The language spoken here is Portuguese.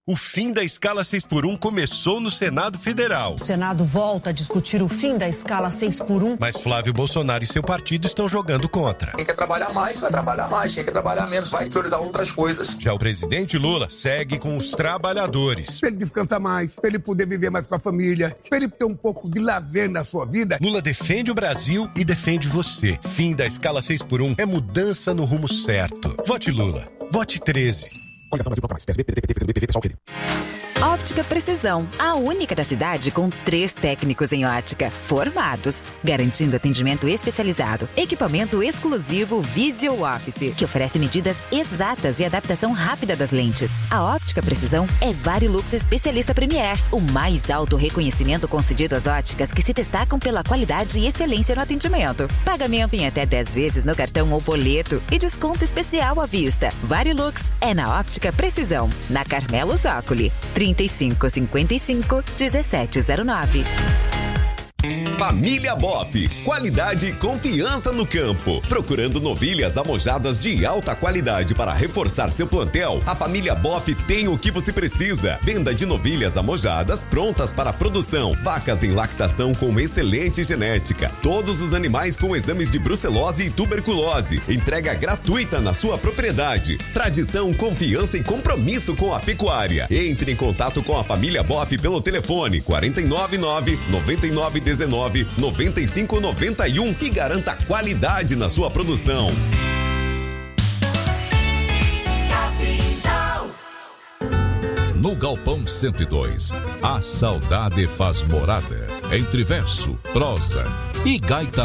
O fim da escala 6x1 começou no Senado Federal. O Senado volta a discutir o fim da escala 6x1. Mas Flávio Bolsonaro e seu partido estão jogando contra. Quem quer trabalhar mais, vai trabalhar mais. Quem quer trabalhar menos, vai priorizar outras coisas. Já o presidente Lula segue com os trabalhadores. Pra ele descansar mais, pra ele poder viver mais com a família, pra ele ter um pouco de lazer na sua vida. Lula defende o Brasil e defende você. Fim da escala 6x1 é mudança no rumo certo. Vote Lula. Vote 13. Óptica Precisão, a única da cidade com 3 técnicos em ótica, formados, garantindo atendimento especializado, equipamento exclusivo Visual Office, que oferece medidas exatas e adaptação rápida das lentes. A Óptica Precisão é Varilux Especialista Premier, o mais alto reconhecimento concedido às óticas que se destacam pela qualidade e excelência no atendimento. Pagamento em até 10 vezes no cartão ou boleto e desconto especial à vista. Varilux é na Óptica Precisão, na Carmelo Zócoli, 3555-1709. Família Boff, qualidade e confiança no campo. Procurando novilhas amojadas de alta qualidade para reforçar seu plantel, a Família Boff tem o que você precisa. Venda de novilhas amojadas prontas para produção, vacas em lactação com excelente genética, todos os animais com exames de brucelose e tuberculose. Entrega gratuita na sua propriedade. Tradição, confiança e compromisso com a pecuária. Entre em contato com a Família Boff pelo telefone 499-9919-9591 e garanta qualidade na sua produção. No Galpão 102, a saudade faz morada entre verso, prosa e gaita